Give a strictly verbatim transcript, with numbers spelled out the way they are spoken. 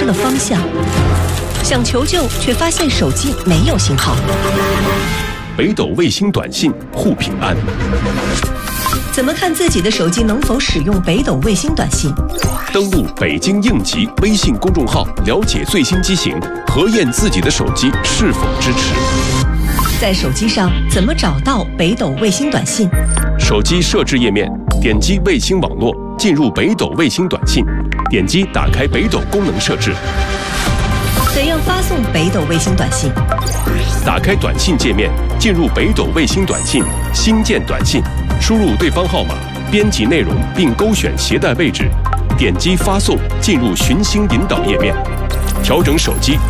失了方向，想求救却发现手机没有信号。 北斗卫星短信护平安。 怎么看自己的手机能否使用北斗卫星短信？ 登录北京应急微信公众号，了解最新机型，核验自己的手机是否支持。 在手机上怎么找到北斗卫星短信？ 手机设置页面，点击卫星网络，进入北斗卫星短信，点击打开北斗功能设置。 怎样发送北斗卫星短信？ 打开短信界面，进入北斗卫星短信，新建短信，输入对方号码，编辑内容并勾选携带位置，点击发送，进入寻星引导页面，调整手机